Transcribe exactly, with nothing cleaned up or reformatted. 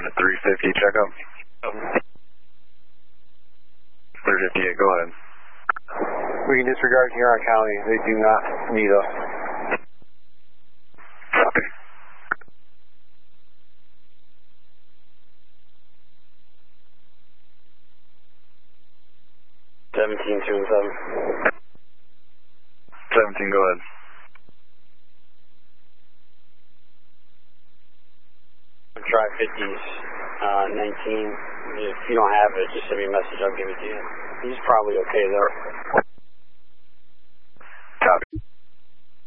to three fifty, check up. three fifty-eight, go ahead. We can disregard Huron County. They do not need us. Copy. seventeen, two and seven. seventeen, go ahead. Try fifties, uh, nineteen. If you don't have it, just send me a message. I'll give it to you. He's probably okay though.